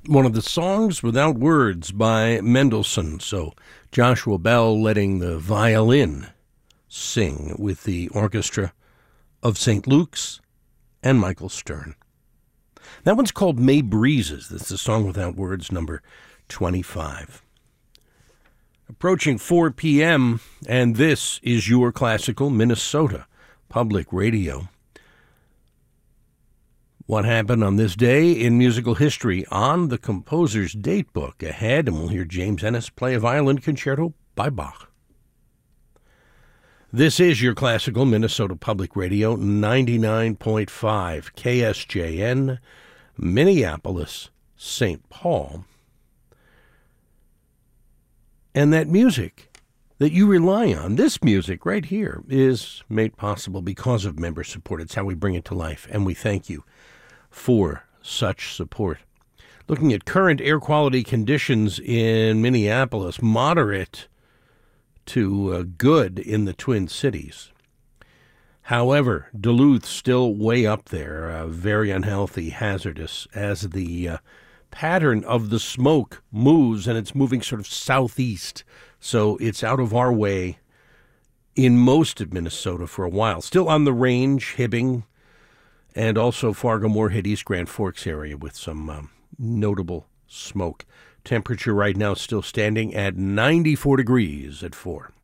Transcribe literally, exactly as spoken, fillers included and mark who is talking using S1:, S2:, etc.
S1: one of the songs without words by Mendelssohn. So Joshua Bell letting the violin sing with the orchestra of Saint Luke's and Michael Stern. That one's called May Breezes. That's the song without words, number twenty-five. Approaching four p.m., and this is your classical Minnesota Public Radio. What happened on this day in musical history on the composer's date book ahead, and we'll hear James Ennis play a violin concerto by Bach. This is your classical Minnesota Public Radio, ninety-nine point five K S J N, Minneapolis, Saint Paul. And that music that you rely on, this music right here, is made possible because of member support. It's how we bring it to life, and we thank you for such support. Looking at current air quality conditions in Minneapolis, moderate to uh, good in the Twin Cities. However, Duluth still way up there, uh, very unhealthy, hazardous, as the uh, pattern of the smoke moves, and it's moving sort of southeast, so it's out of our way in most of Minnesota for a while. Still on the range, Hibbing, and also Fargo-Moorhead, East Grand Forks area with some um, notable smoke. Temperature right now still standing at ninety-four degrees at four.